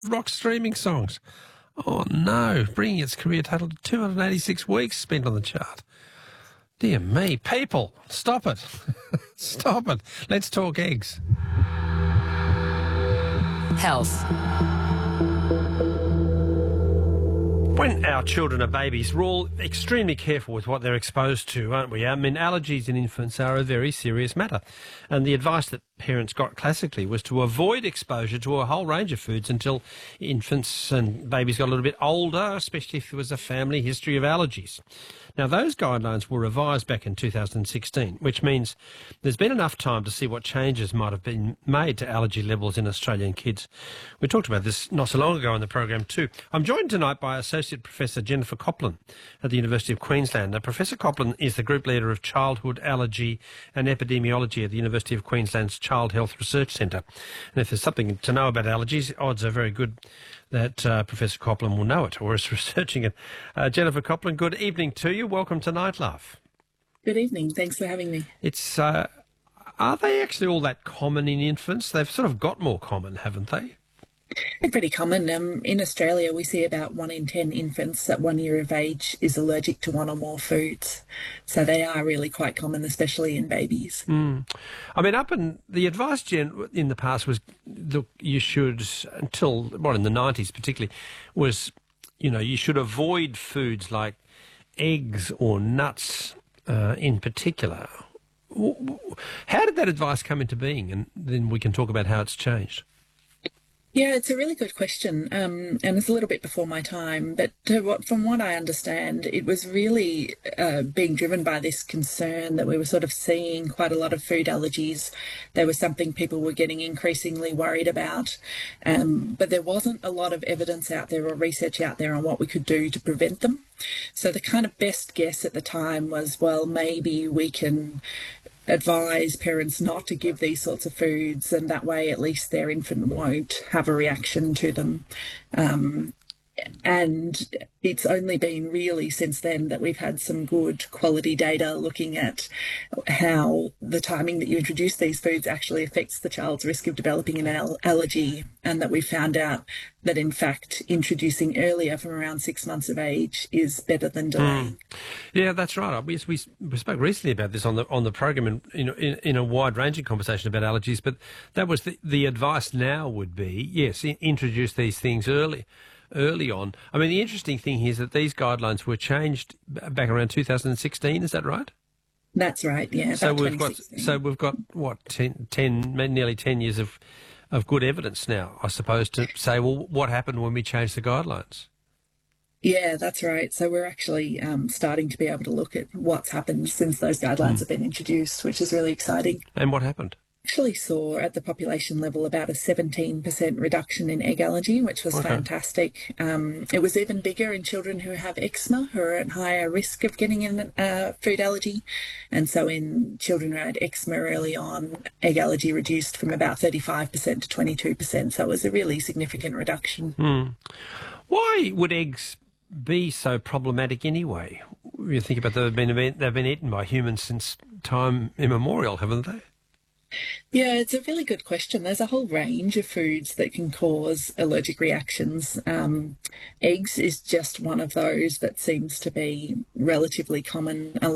rock streaming songs. Oh no, bringing its career total to 286 weeks spent on the chart. Dear me, people, stop it. Stop it. Let's talk eggs. Health. When our children are babies, we're all extremely careful with what they're exposed to, aren't we? I mean, allergies in infants are a very serious matter. And the advice that parents got classically was to avoid exposure to a whole range of foods until infants and babies got a little bit older, especially if there was a family history of allergies. Now, those guidelines were revised back in 2016, which means there's been enough time to see what changes might have been made to allergy levels in Australian kids. We talked about this not so long ago on the program too. I'm joined tonight by Associate Professor Jennifer Copland at the University of Queensland. Now, Professor Copland is the Group Leader of Childhood Allergy and Epidemiology at the University of Queensland's Child Health Research Centre. And if there's something to know about allergies, odds are very good that Professor Copland will know it or is researching it. Jennifer Copland, good evening to you. Welcome to Night Love. Good evening. Thanks for having me. It's are they actually all that common in infants? They've sort of got more common, haven't they? They're pretty common. In Australia, we see about 1 in 10 infants at 1 year of age is allergic to one or more foods. So they are really quite common, especially in babies. I mean, the advice, Jen, in the past was, look, you should, until, in the 90s particularly, was, you should avoid foods like eggs or nuts in particular. How did that advice come into being? And then we can talk about how it's changed. Yeah, it's a really good question, and it's a little bit before my time, but from what I understand, it was really being driven by this concern that we were sort of seeing quite a lot of food allergies. There was something people were getting increasingly worried about, but there wasn't a lot of evidence out there or research out there on what we could do to prevent them. So the kind of best guess at the time was, well, maybe we can advise parents not to give these sorts of foods, and that way at least their infant won't have a reaction to them. And it's only been really since then that we've had some good quality data looking at how the timing that you introduce these foods actually affects the child's risk of developing an allergy, and that we found out that, in fact, introducing earlier from around 6 months of age is better than delaying. Yeah, that's right. We spoke recently about this on the program in a wide-ranging conversation about allergies, but that was the advice now would be, yes, introduce these things early on. I mean, the interesting thing here is that these guidelines were changed back around 2016. Is that right? That's right. Yeah. So we've got what, 10 nearly 10 years of good evidence now, I suppose, to say, well, what happened when we changed the guidelines? Yeah, that's right. So we're actually starting to be able to look at what's happened since those guidelines have been introduced, which is really exciting. And what happened? Actually saw at the population level about a 17% reduction in egg allergy, which was fantastic. It was even bigger in children who have eczema, who are at higher risk of getting a food allergy. And so in children who had eczema early on, egg allergy reduced from about 35% to 22%. So it was a really significant reduction. Why would eggs be so problematic anyway? You think about they've been eaten by humans since time immemorial, haven't they? Yeah, it's a really good question. There's a whole range of foods that can cause allergic reactions. Eggs is just one of those that seems to be relatively common.